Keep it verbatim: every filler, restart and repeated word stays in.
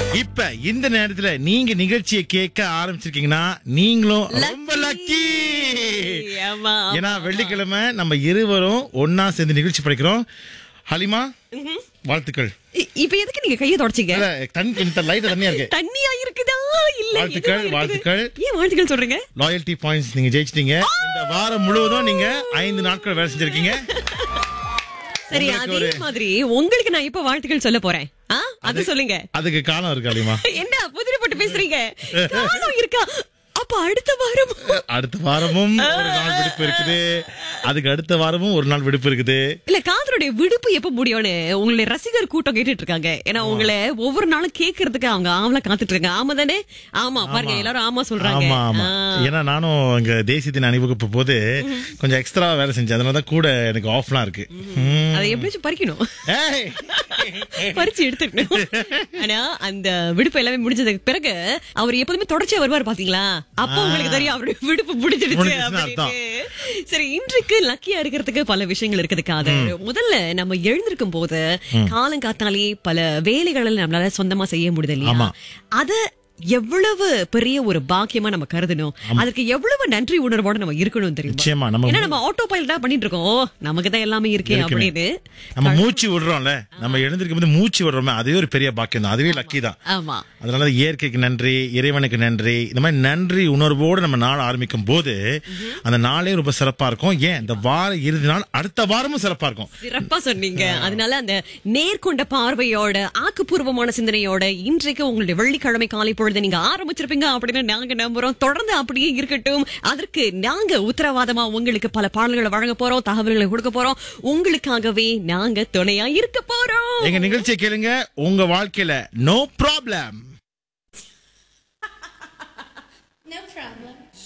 இப்ப இந்த நேரத்துல நீங்க நிகழ்ச்சியை கேட்க ஆரம்பிச்சிருக்கீங்கன்னா நீங்களும் ரொம்ப லக்கி. ஆமா, ஏன்னா வெள்ளிக்கிழமை நம்ம இருவரும் ஒன்னா சேர்ந்து நிகழ்ச்சி படிக்கிறோம். ஹலிமா, வாழ்த்துக்கள். இ- இப்ப எதுக்கு நீங்க கையை தொடச்சீங்க? இல்ல, தண்ணி இந்த லைட் தண்ணியா இருக்கு. தண்ணியா இருக்குதா இல்ல வாழ்த்துக்கள், எதுவா இருக்குது? வாழ்த்துக்கள். ஏன் வாழ்த்துக்கள் சொல்றீங்க? லாயல்டி பாயிண்ட்ஸ் நீங்க ஜெயிச்சிட்டீங்க. இந்த வாரம் முழுவதும் நீங்க ஐந்து நாட்கள் வேலை செஞ்சிருக்கீங்க. சரி, உங்களுக்கு அதே ஒரு- மாதிரி உங்களுக்கு நான் இப்ப வாழ்த்துக்கள் சொல்ல போறேன். ஆ, அது சொல்லுங்க. அதுக்கு காலம் இருக்கு ஹலிமா. என்ன புதிரி போட்டு பேசுறீங்க? காலம் இருக்கா? அப்ப அடுத்த வாரம் அடுத்த வாரமும் ஒரு நாள் விடுப்பு இருக்குது. அதுக்கு அடுத்த வாரமும் ஒரு நாள் விடுப்பு இருக்குது. இல்ல, காதலுடைய விடுப்பு எப்ப முடியும்னு உங்களுடைய ரசிகர் கூட்டம் கேட்டுட்டு இருக்காங்க. ஏன்னா உங்களை ஒவ்வொரு நாளும் கேக்குறதுக்கு அவங்க ஆவலா காத்துட்டு இருக்காங்க. ஆமா தானே? ஆமா, பாருங்க எல்லாரும் ஆமா சொல்றாங்க. ஆமா ஆமா. ஆ. ஏன்னா நானும் இங்க தேசிய தின அணிவகுப்பு போது கொஞ்சம் எக்ஸ்ட்ரா வேலை செஞ்சேன். அதனாலதான் கூட எனக்கு ஆஃப்லாம் இருக்கு. ம். அதை எப்படியாச்சும் பறிக்கணும், ஏய். பறிச்சு எடுத்துக்கணும். ஆனா அந்த விடுப்பு எல்லாமே முடிஞ்சதுக்கு பிறகு அவர் எப்போதுமே தொடர்ச்சியா வருவார் பாத்தீங்களா? அப்போ உங்களுக்கு தெரியும் அவருடைய விடுப்பு முடிஞ்சிடுச்சு முடிஞ்சிடுச்சுன்னு அர்த்தம். அப்படின்னு. சரி, இன்றைக்கு லக்கியா இருக்கிறதுக்கு பல விஷயங்கள் இருக்குதுக்காக முதல்ல நம்ம எழுந்திருக்கும் போது காலங்காத்தாலே பல வேலைகளை நம்மளால சொந்தமா செய்ய முடியுது இல்லையா? ஆமா. அத எவ்வளவு பெரிய ஒரு பாக்கியமா நம்ம கருதணும், அதற்கு எவ்வளவு நன்றி உணர்வோட நம்ம இருக்கணும் தெரியுமா? நிச்சயமா. நம்ம ஏன்னா நம்ம ஆட்டோ பைலட்டா பண்ணிட்டு இருக்கோம், நமக்கு தான் எல்லாமே இருக்கே இருக்குமே. அப்படின்னு. நம்ம மூச்சு விடுறோம்ல, நம்ம எழுந்திருக்கும் போது மூச்சு விடுறோமே, அதுவே ஒரு பெரிய பாக்கியம் தான். அதுவே லக்கி தான். ஆமா, அதனால இயற்கைக்கு நன்றி, இறைவனுக்கு நன்றி. இந்த மாதிரி நன்றி உணர்வோடு நம்ம நாள் ஆரம்பிக்கும் போது அந்த நாளே ரொம்ப சிறப்பா இருக்கும். ஏன் இந்த வார இறுதி நாள் அடுத்த வாரமும் சிறப்பா இருக்கும். சிறப்பா சொன்னீங்க. அதனால அந்த நேர்கொண்ட பார்வையோட ஆக்கப்பூர்வமான சிந்தனையோட இன்றைக்கு உங்களுடைய வெள்ளிக்கிழமை காலை பொழுது நீங்க ஆரம்பிச்சிருப்பீங்க அப்படின்னு நாங்க நம்புறோம். தொடர்ந்து அப்படியே இருக்கட்டும். அதற்கு நாங்க உத்தரவாதமா உங்களுக்கு பல பாடல்களை வழங்க போறோம், தகவல்களை கொடுக்க போறோம். உங்களுக்காகவே நாங்க துணையா இருக்க போறோம். எங்க நிகழ்ச்சியை கேளுங்க. உங்க வாழ்க்கையில நோ ப்ராப்ளம். No problem.